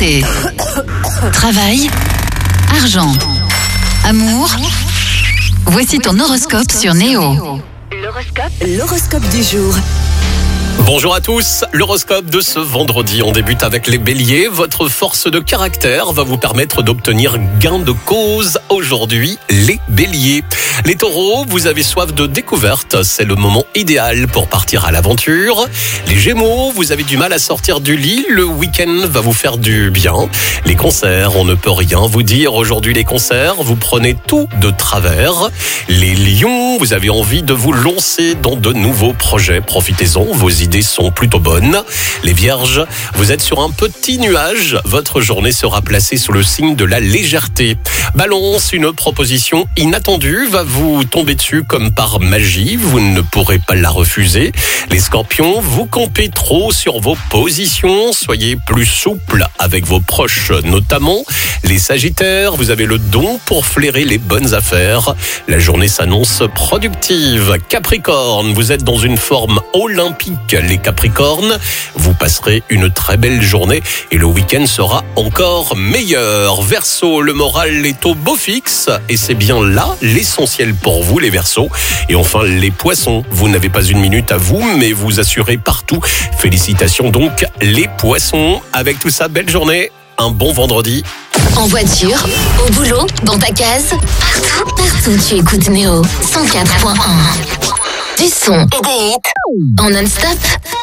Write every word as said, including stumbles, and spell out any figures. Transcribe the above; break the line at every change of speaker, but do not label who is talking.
Santé, travail, argent, amour. Voici ton horoscope sur Néo.
L'horoscope, l'horoscope du jour.
Bonjour à tous, l'horoscope de ce vendredi, on débute avec les béliers. Votre force de caractère va vous permettre d'obtenir gain de cause aujourd'hui, les béliers. Les taureaux, vous avez soif de découverte, c'est le moment idéal pour partir à l'aventure. Les gémeaux, vous avez du mal à sortir du lit, le week-end va vous faire du bien. Les cancers, on ne peut rien vous dire aujourd'hui les cancers, vous prenez tout de travers. Les lions, vous avez envie de vous lancer dans de nouveaux projets, profitez-en, vos idées sont plutôt bonnes. Les vierges, vous êtes sur un petit nuage, votre journée sera placée sous le signe de la légèreté. Balance, une proposition inattendue va vous tomber dessus comme par magie, vous ne pourrez pas la refuser. Les scorpions, vous campez trop sur vos positions, soyez plus souple avec vos proches notamment. Les sagittaires, vous avez le don pour flairer les bonnes affaires. La journée s'annonce productive. Capricorne, vous êtes dans une forme olympique. Les capricornes, vous passerez une très belle journée et le week-end sera encore meilleur. Verseau, le moral est au beau fixe et c'est bien là l'essentiel pour vous les Verseaux. Et enfin les poissons, vous n'avez pas une minute à vous mais vous assurez partout. Félicitations donc les poissons. Avec tout ça, belle journée, un bon vendredi.
En voiture, au boulot, dans ta case, partout, partout tu écoutes Néo cent quatre point un. Du son et des hits en non-stop.